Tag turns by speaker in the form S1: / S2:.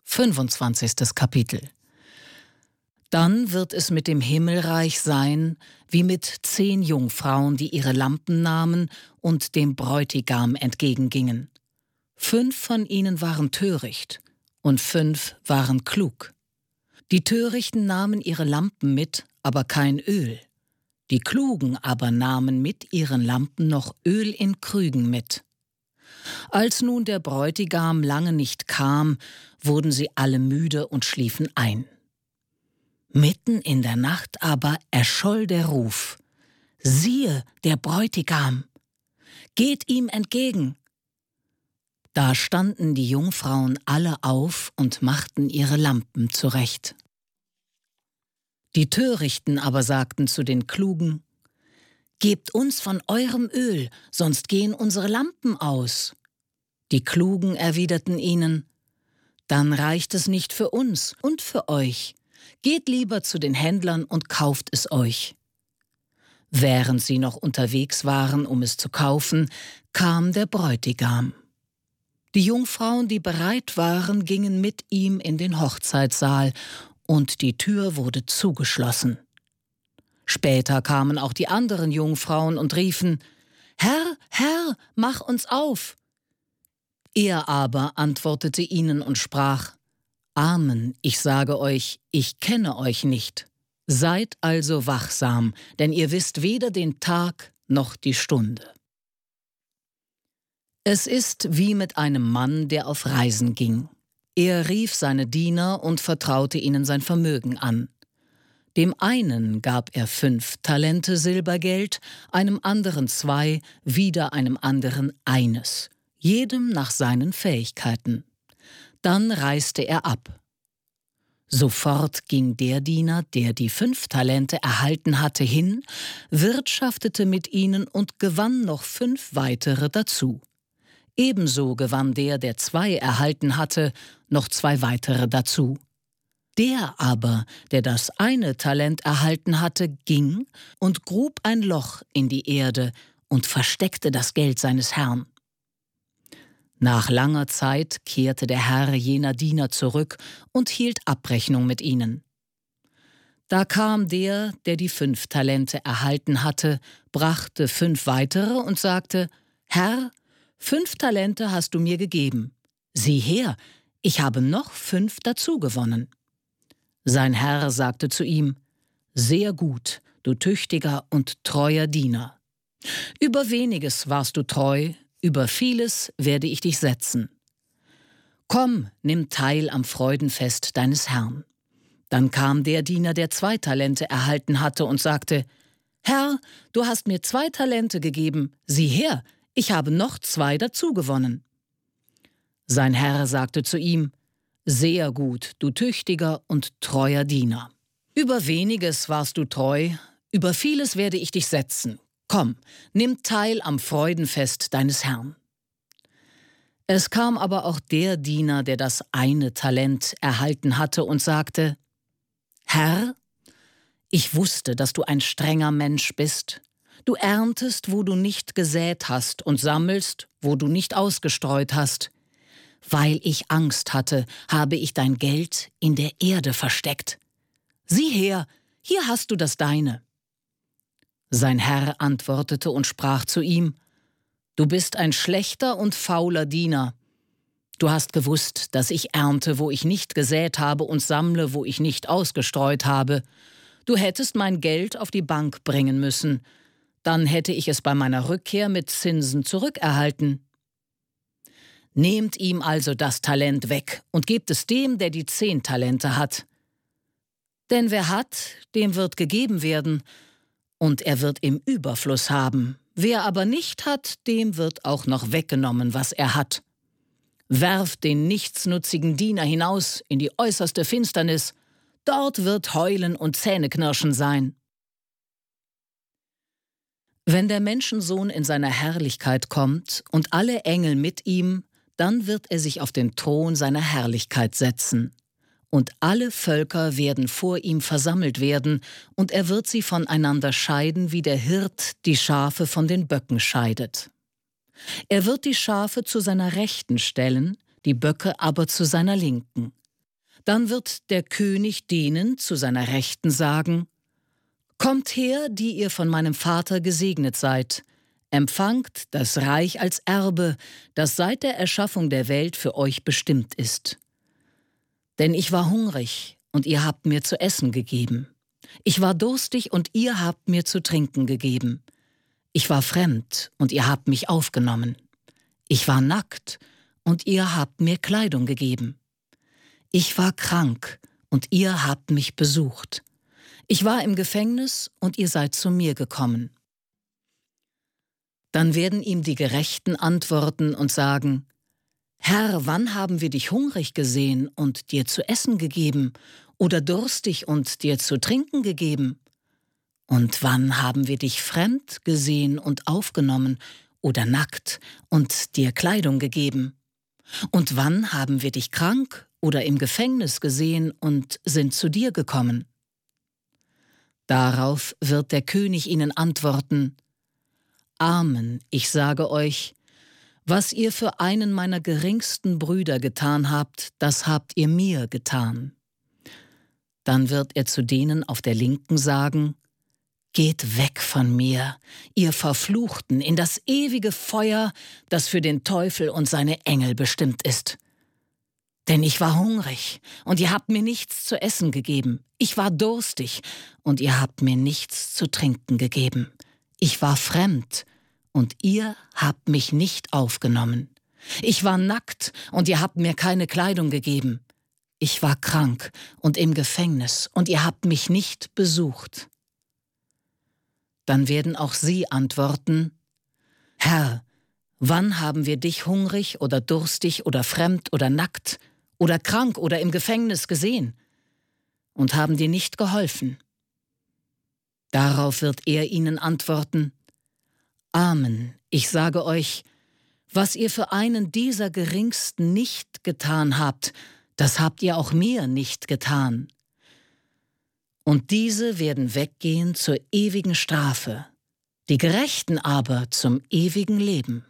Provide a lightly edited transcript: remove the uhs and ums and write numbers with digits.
S1: 25. Kapitel. Dann wird es mit dem Himmelreich sein, wie mit 10 Jungfrauen, die ihre Lampen nahmen und dem Bräutigam entgegengingen. 5 von ihnen waren töricht und 5 waren klug. Die Törichten nahmen ihre Lampen mit, aber kein Öl. Die Klugen aber nahmen mit ihren Lampen noch Öl in Krügen mit. Als nun der Bräutigam lange nicht kam, wurden sie alle müde und schliefen ein. Mitten in der Nacht aber erscholl der Ruf: »Siehe, der Bräutigam! Geht ihm entgegen!« Da standen die Jungfrauen alle auf und machten ihre Lampen zurecht. Die Törichten aber sagten zu den Klugen: »Gebt uns von eurem Öl, sonst gehen unsere Lampen aus.« Die Klugen erwiderten ihnen: »Dann reicht es nicht für uns und für euch. Geht lieber zu den Händlern und kauft es euch.« Während sie noch unterwegs waren, um es zu kaufen, kam der Bräutigam. Die Jungfrauen, die bereit waren, gingen mit ihm in den Hochzeitssaal, und die Tür wurde zugeschlossen. Später kamen auch die anderen Jungfrauen und riefen: »Herr, Herr, mach uns auf!« Er aber antwortete ihnen und sprach: »Amen, ich sage euch, ich kenne euch nicht. Seid also wachsam, denn ihr wisst weder den Tag noch die Stunde.« Es ist wie mit einem Mann, der auf Reisen ging. Er rief seine Diener und vertraute ihnen sein Vermögen an. Dem einen gab er 5 Talente Silbergeld, einem anderen 2, wieder einem anderen 1, jedem nach seinen Fähigkeiten. Dann reiste er ab. Sofort ging der Diener, der die 5 Talente erhalten hatte, hin, wirtschaftete mit ihnen und gewann noch 5 weitere dazu. Ebenso gewann der 2 erhalten hatte, noch 2 weitere dazu. Der aber, der das eine Talent erhalten hatte, ging und grub ein Loch in die Erde und versteckte das Geld seines Herrn. Nach langer Zeit kehrte der Herr jener Diener zurück und hielt Abrechnung mit ihnen. Da kam der die 5 Talente erhalten hatte, brachte 5 weitere und sagte: »Herr, 5 Talente hast du mir gegeben. Sieh her, ich habe noch 5 dazu gewonnen.« Sein Herr sagte zu ihm: »Sehr gut, du tüchtiger und treuer Diener. Über weniges warst du treu, über vieles werde ich dich setzen. Komm, nimm teil am Freudenfest deines Herrn.« Dann kam der Diener, der 2 Talente erhalten hatte, und sagte: »Herr, du hast mir 2 Talente gegeben. Sieh her, ich habe noch 2 dazu gewonnen.« Sein Herr sagte zu ihm: »Sehr gut, du tüchtiger und treuer Diener. Über weniges warst du treu, über vieles werde ich dich setzen. Komm, nimm teil am Freudenfest deines Herrn.« Es kam aber auch der Diener, der das eine Talent erhalten hatte, und sagte: »Herr, ich wusste, dass du ein strenger Mensch bist. Du erntest, wo du nicht gesät hast, und sammelst, wo du nicht ausgestreut hast. Weil ich Angst hatte, habe ich dein Geld in der Erde versteckt. Sieh her, hier hast du das deine.« Sein Herr antwortete und sprach zu ihm: »Du bist ein schlechter und fauler Diener. Du hast gewusst, dass ich ernte, wo ich nicht gesät habe, und sammle, wo ich nicht ausgestreut habe. Du hättest mein Geld auf die Bank bringen müssen. Dann hätte ich es bei meiner Rückkehr mit Zinsen zurückerhalten. Nehmt ihm also das Talent weg und gebt es dem, der die 10 Talente hat. Denn wer hat, dem wird gegeben werden, und er wird im Überfluss haben. Wer aber nicht hat, dem wird auch noch weggenommen, was er hat. Werft den nichtsnutzigen Diener hinaus in die äußerste Finsternis. Dort wird Heulen und Zähneknirschen sein.« Wenn der Menschensohn in seiner Herrlichkeit kommt und alle Engel mit ihm, dann wird er sich auf den Thron seiner Herrlichkeit setzen. Und alle Völker werden vor ihm versammelt werden, und er wird sie voneinander scheiden, wie der Hirt die Schafe von den Böcken scheidet. Er wird die Schafe zu seiner Rechten stellen, die Böcke aber zu seiner Linken. Dann wird der König denen zu seiner Rechten sagen: Kommt her, die ihr von meinem Vater gesegnet seid, empfangt das Reich als Erbe, das seit der Erschaffung der Welt für euch bestimmt ist. Denn ich war hungrig, und ihr habt mir zu essen gegeben. Ich war durstig, und ihr habt mir zu trinken gegeben. Ich war fremd, und ihr habt mich aufgenommen. Ich war nackt, und ihr habt mir Kleidung gegeben. Ich war krank, und ihr habt mich besucht. Ich war im Gefängnis, und ihr seid zu mir gekommen. Dann werden ihm die Gerechten antworten und sagen: Herr, wann haben wir dich hungrig gesehen und dir zu essen gegeben, oder durstig und dir zu trinken gegeben? Und wann haben wir dich fremd gesehen und aufgenommen, oder nackt und dir Kleidung gegeben? Und wann haben wir dich krank oder im Gefängnis gesehen und sind zu dir gekommen? Darauf wird der König ihnen antworten: Amen, ich sage euch, was ihr für einen meiner geringsten Brüder getan habt, das habt ihr mir getan. Dann wird er zu denen auf der Linken sagen: Geht weg von mir, ihr Verfluchten, in das ewige Feuer, das für den Teufel und seine Engel bestimmt ist. Denn ich war hungrig, und ihr habt mir nichts zu essen gegeben. Ich war durstig, und ihr habt mir nichts zu trinken gegeben. Ich war fremd, und ihr habt mich nicht aufgenommen. Ich war nackt, und ihr habt mir keine Kleidung gegeben. Ich war krank und im Gefängnis, und ihr habt mich nicht besucht. Dann werden auch sie antworten: Herr, wann haben wir dich hungrig oder durstig oder fremd oder nackt oder krank oder im Gefängnis gesehen und haben dir nicht geholfen? Darauf wird er ihnen antworten: Amen, ich sage euch, was ihr für einen dieser Geringsten nicht getan habt, das habt ihr auch mir nicht getan. Und diese werden weggehen zur ewigen Strafe, die Gerechten aber zum ewigen Leben.